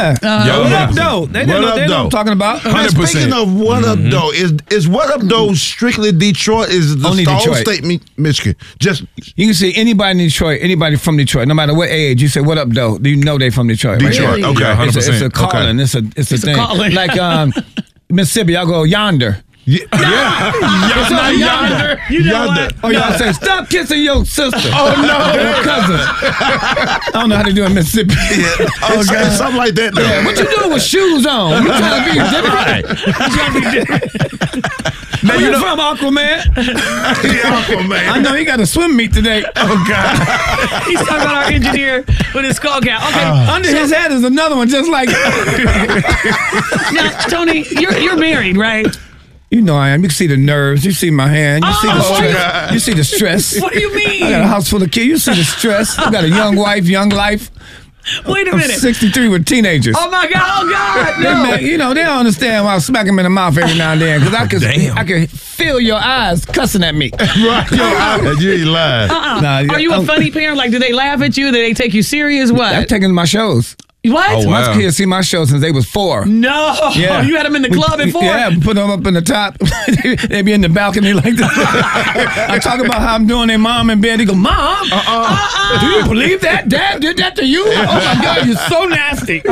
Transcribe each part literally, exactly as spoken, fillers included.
Yeah. Uh, Yo, What yeah. up, though? They What know, up, they know though? what I'm talking about. one hundred percent. Speaking of What Up Though, is is What Up Though strictly Detroit? Is the Only whole Detroit. state Mi- Michigan? Just You can see anybody in Detroit, anybody from Detroit, no matter what age. You say, "What up, though?" You know they from Detroit. right? Detroit. Okay, It's a, one hundred percent. it's a calling. It's a it's a It's a thing. calling. Like um, Mississippi, y'all go yonder. yeah. It's all yonder. You know Yonder. what? Oh, y'all say, "Stop kissing your sister." Oh no! Your cousin. I don't know how to do it in Mississippi. Oh, it's something like that though. Yeah, what you doing with shoes on? You trying to be different? You trying to be different? Where you from, Aquaman? Yeah, Uncle, man. I know he got a swim meet today. Oh God! He's talking about our engineer with his skull cap. Okay, Under his head is another one just like now Tony, you're you're married, right? You know I am. You can see the nerves. You see my hand. You see the Oh, stress. God. You see the stress. What do you mean? I got a house full of kids. You see the stress. I got a young wife, young life. Wait a I'm minute. sixty-three with teenagers. Oh my God! Oh God! They No. man, you know, they don't understand why I smack them in the mouth every now and then because I can, Damn. I can feel your eyes cussing at me. Right, yo, I, you ain't lying. Uh-uh. Nah, yeah, Are you a um, funny parent? Like, do they laugh at you? Do they take you serious? I've What? taken my shows. What? Oh, wow. My kids see my shows since they was four. No. Yeah. You had them in the We- club at four? Yeah, we put them up in the top. They be in the balcony like this. I talk about how I'm doing their mom in bed. They go, Mom, uh-uh. do you believe that? Dad did that to you? Oh my God, you're so nasty.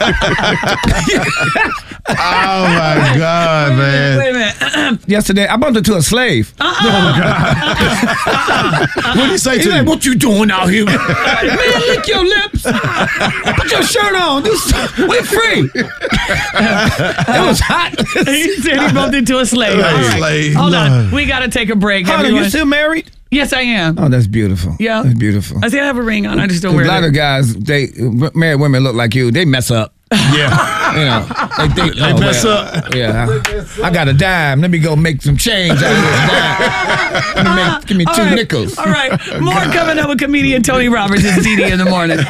Oh my God, man! Wait a minute. Yesterday, I bumped into a slave. What did he say He's to like, you? what you doing out here? Man, lick your lips. Put your shirt on. This, we're free. It was hot. He said he bumped into a slave. Hey, All right. slave. Hold on. Lord. We got to take a break. Honey, everyone. you still married? Yes, I am. Oh, that's beautiful. Yeah. That's beautiful. I say I have a ring on. I just don't A wear lot it. of guys, they married women look like you. They mess up. Yeah. You know, they think They oh, mess well, up. Yeah, I, I got a dime. Let me go make some change out of this dime. Let me make, give me All two right. nickels. All right. More coming up with comedian Tony Roberts and D D in the morning.